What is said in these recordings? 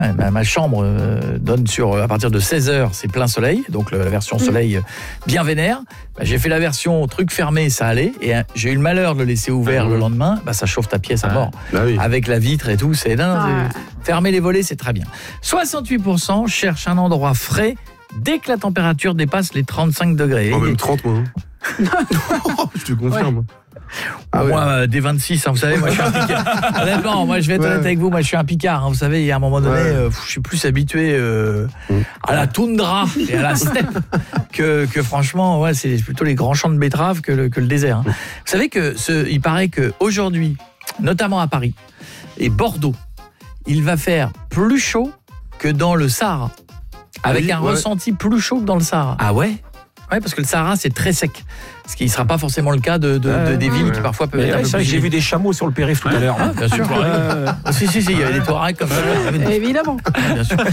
Ma chambre donne à partir de 16h, c'est plein soleil, donc la version soleil bien vénère. J'ai fait la version truc fermé, ça allait, et j'ai eu le malheur de le laisser ouvert le lendemain, ça chauffe ta pièce à mort. Oui. Avec la vitre et tout, fermer les volets, c'est très bien. 68% cherchent un endroit frais dès que la température dépasse les 35 degrés. Même 30, moi. Je te confirme. Ouais. Moi, des 26, vous savez, moi je suis un picard. Honnêtement, moi je vais être honnête avec vous, moi je suis un picard. Vous savez, il y a un moment donné, je suis plus habitué à la toundra et à la steppe que franchement, c'est plutôt les grands champs de betteraves que le désert. Vous savez il paraît qu'aujourd'hui, notamment à Paris et Bordeaux, il va faire plus chaud que dans le Sahara. Avec un ressenti plus chaud que dans le Sahara. Ah ouais ? Oui, parce que le Sahara, c'est très sec. Ce qui ne sera pas forcément le cas des villes qui parfois peuvent être un peu c'est vrai que j'ai vu des chameaux sur le périph' tout à l'heure. Bien sûr. Si, il y avait des Touaregs comme ça. Évidemment. Bien sûr.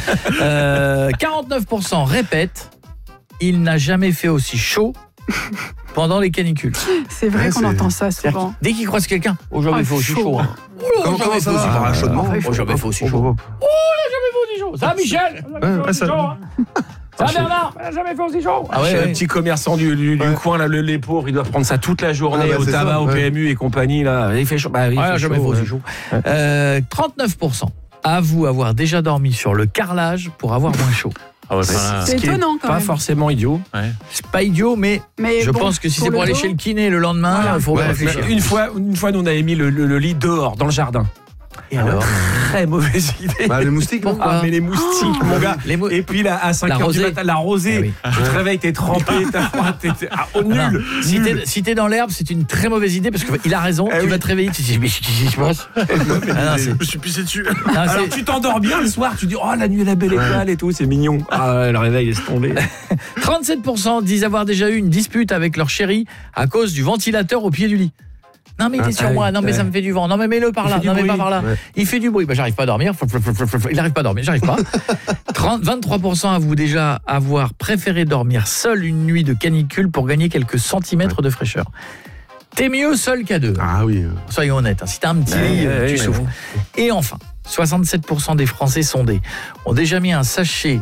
49% répètent, il n'a jamais fait aussi chaud pendant les canicules. C'est vrai qu'on entend ça souvent. Dès qu'ils croisent quelqu'un, jamais fait aussi chaud. Comment ça va? Par chaudement. Jamais fait aussi chaud. Jamais fait aussi chaud. Ça, Michel? Ça, Bernard? Jamais fait aussi chaud. Le petit commerçant du coin, là, les pauvres, ils doivent prendre ça toute la journée au tabac, au PMU et compagnie. Là. Il fait chaud. Jamais fait aussi chaud. 39% avouent avoir déjà dormi sur le carrelage pour avoir moins chaud. C'est étonnant quand même. Pas forcément idiot. C'est pas idiot, mais je pense que si c'est pour aller chez le kiné le lendemain, il faut réfléchir. Une fois, nous, on avait mis le lit dehors, dans le jardin. Et alors, très mauvaise idée. Les moustiques, pourquoi? Mais les moustiques, mon gars. Et puis là, à 5h du matin, la rosée. Tu te réveilles, t'es trempé, t'as froid, t'es au nul. Si t'es dans l'herbe, c'est une très mauvaise idée parce qu'il a raison. Tu vas te réveiller, tu te dis mais qu'est-ce qui se passe? Je me suis pissé dessus. Alors tu t'endors bien le soir, tu dis oh la nuit la belle étoile et tout, c'est mignon. Le réveil laisse tomber. 37% disent avoir déjà eu une dispute avec leur chéri à cause du ventilateur au pied du lit. Non mais il est sur moi, non mais ça me fait du vent, non mais mets-le par là, non mais pas par là. Il fait du bruit, j'arrive pas à dormir, il n'arrive pas à dormir, j'arrive pas. 23% avouent déjà avoir préféré dormir seul une nuit de canicule pour gagner quelques centimètres de fraîcheur. T'es mieux seul qu'à deux. Ah oui. Soyons honnêtes, si t'as un petit lit, tu souffres. Et enfin, 67% des Français sondés ont déjà mis un sachet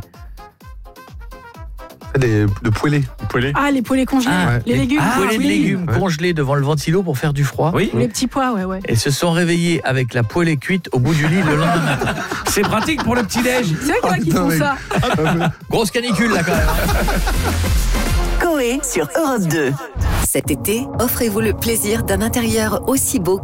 de poêlés. Les poêlés congelés, les légumes. Poêlés de légumes congelés devant le ventilo pour faire du froid. Oui. Les petits pois, ouais. Et se sont réveillés avec la poêlée cuite au bout du lit le lendemain matin. C'est pratique pour le petit-déj. C'est vrai qu'ils font ça. Grosse canicule là quand même. Coé sur Europe 2. Cet été, offrez-vous le plaisir d'un intérieur aussi beau que